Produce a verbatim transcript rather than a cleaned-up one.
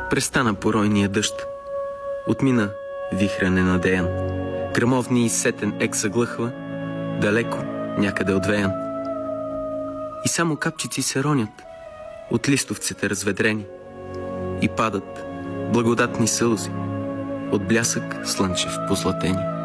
Престана поройния дъжд. Отмина вихря ненадеян. Грамовни и сетен ек заглъхва, далеко, някъде отвеян. И само капчици се ронят от листовците разведрени и падат благодатни сълзи от блясък слънчев позлатени.